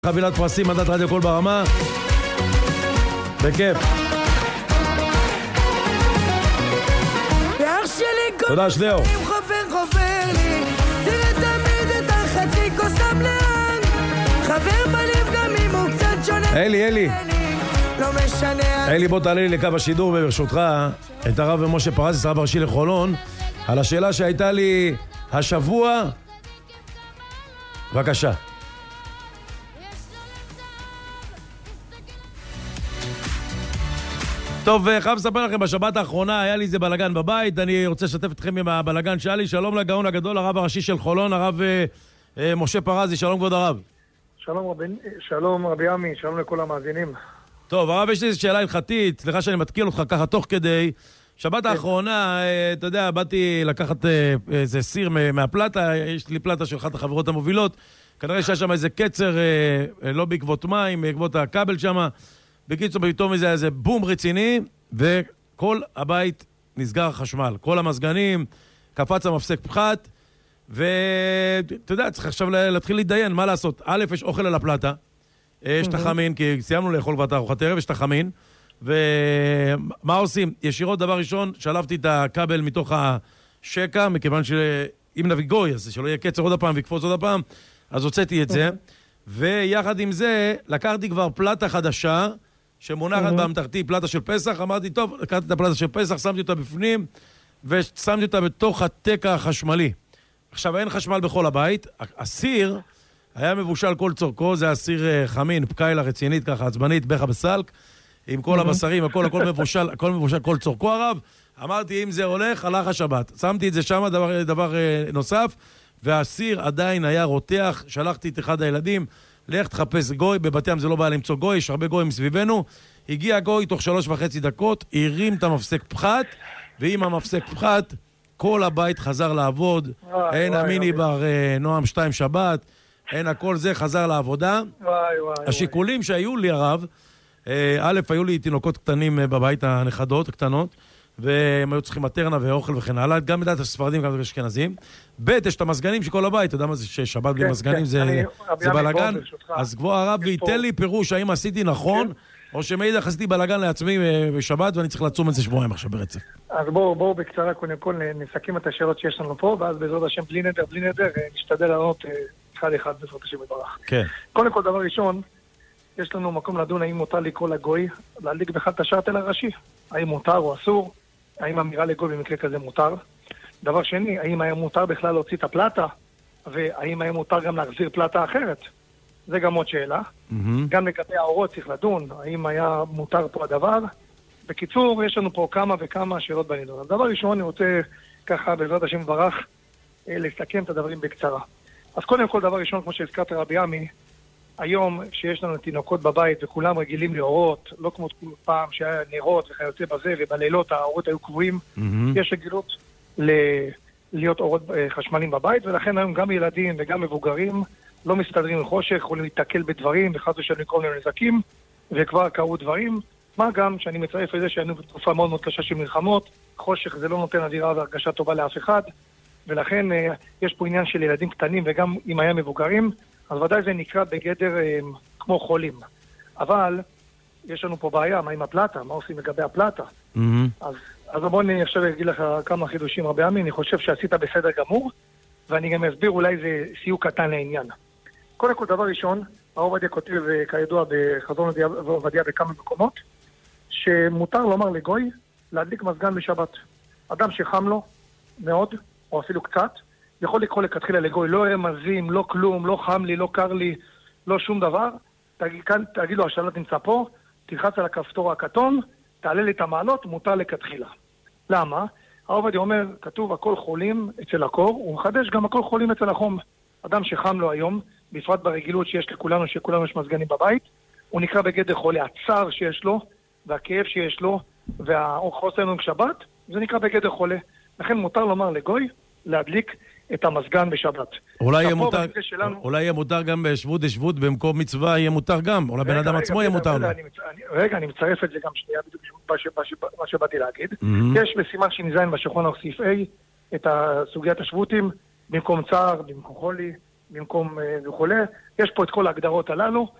חבילת פרסים, מדעת רדיו קול ברמה. בכיף. תודה שליאו. חובר לי, תראה תמיד את החצי כוסם לאן, חבר בלב גם אם הוא קצת שונה. אלי. לא משנה. אלי, בוא תעלה לי לקו השידור וברשותך את הרב משה פרזי, רב ראשי לחולון, על השאלה שהייתה לי השבוע. בבקשה. טוב, חייב לספר לכם, בשבת האחרונה היה לי איזה בלגן בבית, אני רוצה לשתף אתכם עם הבלגן שהיה לי. שלום לגאון הגדול, הרב הראשי של חולון, הרב משה פרזי. שלום כבוד הרב. שלום רבי עמי, שלום לכל המאזינים. טוב, הרב, יש לי איזו שאלה הלכתית, סליחה שאני מתקיל אותך ככה תוך כדי. שבת האחרונה, אתה יודע, באתי לקחת איזה סיר מהפלטה, יש לי פלטה של אחת החברות המובילות, כנראה שהיה שם איזה קצר, לא בעקבות מים, בעקבות הכבל שם. בקיצור, פתאום איזה בום רציני, וכל הבית נסגר החשמל. כל המזגנים, קפץ המפסק פחת, ואתה יודע, צריך עכשיו להתחיל להתדיין, מה לעשות? א', יש אוכל על הפלטה, יש את החמין, כי סיימנו לאכול כבר את ארוחת ערב, יש את החמין, ומה עושים? ישירות, דבר ראשון, שלפתי את הכבל מתוך השקע, מכיוון שאם נביא גוי, אז שלא יהיה קצר עוד הפעם ויקפוץ עוד הפעם, אז הוצאתי את זה, ויחד עם זה, לקחתי כבר פלטה חדשה, שמונחת באמתחתי, פלטה של פסח. אמרתי, טוב, לקחתי את הפלטה של פסח, שמתי אותה בפנים, ושמתי אותה בתוך התקע החשמלי. עכשיו, אין חשמל בכל הבית. הסיר היה מבושל כל צורכו, זה הסיר חמין, פקיילה רצינית, ככה, עצבנית, בכה בסלק, עם כל הבשרים, הכל מבושל, הכל מבושל כל צורכו הרב. אמרתי, אם זה הולך, הלך השבת. שמתי את זה שם, דבר נוסף, והסיר עדיין היה רותח. שלחתי את אחד הילדים, לך תחפש גוי, בבתי ים זה לא בא למצוא גוי, יש הרבה גויים סביבנו. הגיע גוי תוך 3.5 דקות, הרים את המפסק פחת, ועם המפסק פחת, כל הבית חזר לעבוד. אין המיני בר נועם 2 שבת, אין הכל זה, חזר לעבודה. השיקולים שהיו לי הרב, א', היו לי תינוקות קטנים בבית, הנכדות הקטנות, והם היו צריכים מטרנה ואוכל וכן הלאה, גם בדעת הספרדים, גם בדעת אשכנזים. ב', יש את המסגנים של כל הבית, אתה יודע מה זה ששבת בלי מסגנים, זה בלגן. אז כבר הרב וייתן לי פירוש, האם עשיתי נכון, או שמאידך עשיתי בלגן לעצמי בשבת, ואני צריך לעצום את זה שבועיים עכשיו ברצף. אז בואו בקצרה, קודם כל נסכם את השאלות שיש לנו פה, ואז בעזרת השם בלי נדר, נשתדל לענות אחד בעזרת השם יתברך. כן. קודם כל, דבר ראשון, יש לנו מקום לדון האם מותר לקרוא לגוי, להדליק בכלל את השרתל הראשי. האם מותר או אסור? האם אמירה לגוי במקרה כזה מותר? דבר שני, האם היה מותר בכלל להוציא את הפלטה? והאם היה מותר גם להחזיר פלטה אחרת? זה גם עוד שאלה. גם לגבי האורות צריך לדון, האם היה מותר פה הדבר? בקיצור, יש לנו פה כמה וכמה שאלות בנידון. דבר ראשון, אני רוצה ככה בעזרת השם יתברך לסכם את הדברים בקצרה. אז קודם כל, דבר ראשון, כמו שהזכרת רבי עמי, היום שיש לנו תינוקות בבית וכולם רגילים לאורות, לא כמו פעם שהיה נרות וכיוצא בזה, ובלילות האורות היו קבועים, יש רגילות להיות אורות חשמליים בבית, ולכן היום גם ילדים וגם מבוגרים לא מסתדרים עם חושך, יכולים להתקל בדברים, וחד ושלום לקרוא להם נזקים, וכבר קרו דברים. מה גם שאני מצרף את זה שהיינו בתקופה מאוד מאוד קשה של מלחמות, חושך זה לא נותן אווירה והרגשה טובה לאף אחד, ולכן יש פה עניין של ילדים קטנים וגם אם היה מבוגרים, אז ודאי זה נקרא בגדר כמו חולים. אבל יש לנו פה בעיה, מה עם הפלטה? מה עושים לגבי הפלטה? אז בוא אני עכשיו אגיד לך כמה חידושים רבי עמי, אני חושב שעשית בסדר גמור, ואני גם אסביר אולי זה סיוק קטן לעניין. קודם כל, דבר ראשון, הרב עובדיה כותב כידוע בחזון עובדיה בכמה מקומות, שמותר לומר לגוי להדליק מזגן בשבת. אדם שחם לו מאוד, או אפילו קצת, יכול לקרוא לכתחילה לגוי, לא רמזים, לא כלום, לא חם לי, לא קר לי, לא שום דבר. תגיד לו, השלט נמצא פה, תלחץ על הכפתור הכתום, תעלה לי את המעלות, מותר לכתחילה. למה? הרב עובדיה אומר, כתוב הכל חולים אצל הקור, הוא מחדש גם הכל חולים אצל החום. אדם שחם לו היום, בפרט ברגילות שיש לכולנו, שכולנו יש מזגנים בבית, הוא נקרא בגדר חולה. הצער שיש לו, והכאב שיש לו, והחוסר לנו בשבת, זה נקרא בגדר חולה. לכן מותר לומר לגוי, להדליק את המזגן בשבת. אולי יהיה מותר גם בשבות דשבות במקום מצווה, יהיה מותר גם. אולי בן אדם עצמו יהיה מותר לו. רגע, אני מצרף את זה גם שנייה, בדיוק מה שבאתי להגיד. יש בסימן שנזיין בשולחן ערוך סעיף A, את סוגיית השבותים, במקום צער, במקום חולי, במקום וכולי. יש פה את כל ההגדרות הללו,